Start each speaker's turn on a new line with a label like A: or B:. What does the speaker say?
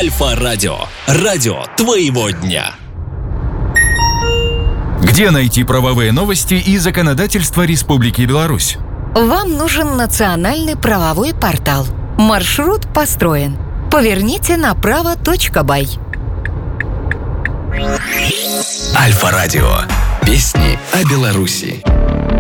A: Альфа-радио. Радио твоего дня.
B: Где найти правовые новости и законодательство Республики Беларусь?
C: Вам нужен национальный правовой портал. Маршрут построен. Поверните направо.бай.
A: Альфа-радио. Песни о Беларуси.